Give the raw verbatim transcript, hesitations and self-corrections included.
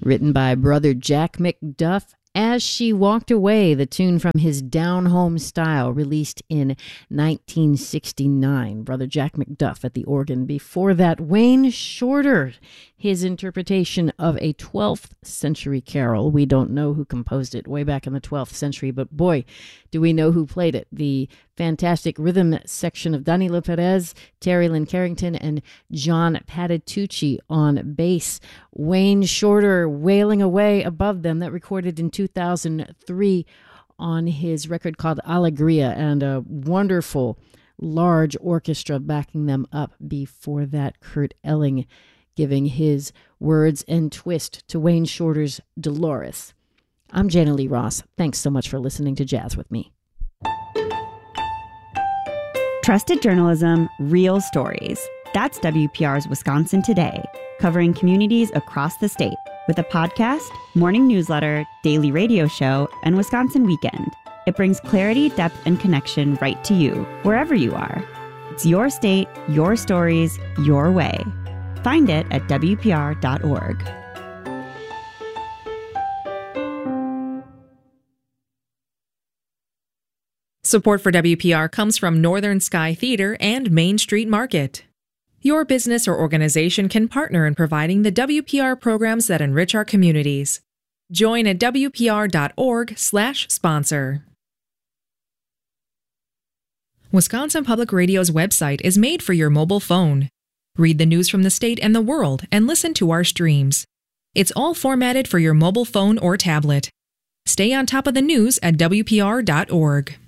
written by brother Jack McDuff. As She Walked Away, the tune from his Down Home Style, released in nineteen sixty-nine. Brother Jack McDuff at the organ. Before that, Wayne Shorter, his interpretation of a twelfth century carol. We don't know who composed it way back in the twelfth century, but boy, do we know who played it. The fantastic rhythm section of Danilo Perez, Terry Lynn Carrington, and John Patitucci on bass. Wayne Shorter wailing away above them, that recorded in two thousand three on his record called Alegria, and a wonderful large orchestra backing them up. Before that, Kurt Elling giving his words and twist to Wayne Shorter's Dolores. I'm Jana Lee Ross. Thanks so much for listening to Jazz with Me. Trusted journalism, real stories. That's W P R's Wisconsin Today, covering communities across the state with a podcast, morning newsletter, daily radio show, and Wisconsin Weekend. It brings clarity, depth, and connection right to you, wherever you are. It's your state, your stories, your way. Find it at W P R dot org. Support for W P R comes from Northern Sky Theater and Main Street Market. Your business or organization can partner in providing the W P R programs that enrich our communities. Join at W P R dot org slash sponsor. Wisconsin Public Radio's website is made for your mobile phone. Read the news from the state and the world and listen to our streams. It's all formatted for your mobile phone or tablet. Stay on top of the news at W P R dot org.